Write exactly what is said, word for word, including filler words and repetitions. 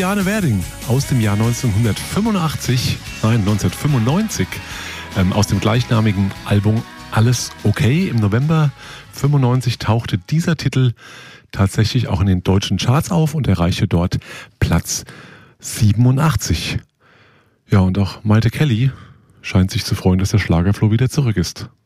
Juliane Werding aus dem Jahr neunzehnhundertfünfundachtzig, nein, neunzehnhundertfünfundneunzig, ähm, aus dem gleichnamigen Album Alles okay. Im November fünfundneunzig tauchte dieser Titel tatsächlich auch in den deutschen Charts auf und erreichte dort Platz siebenundachtzig. Ja, und auch Maite Kelly scheint sich zu freuen, dass der Schlagerfloh wieder zurück ist.